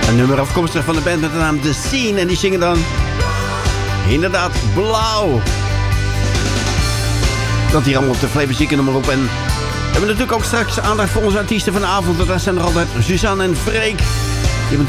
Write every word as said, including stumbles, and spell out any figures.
Een nummer afkomstig van de band met de naam The Scene. En die zingen dan inderdaad blauw. Dat hier allemaal op de Flevozieke nummer op. En we hebben natuurlijk ook straks aandacht voor onze artiesten van de avond. Dat zijn er altijd Suzanne en Freek.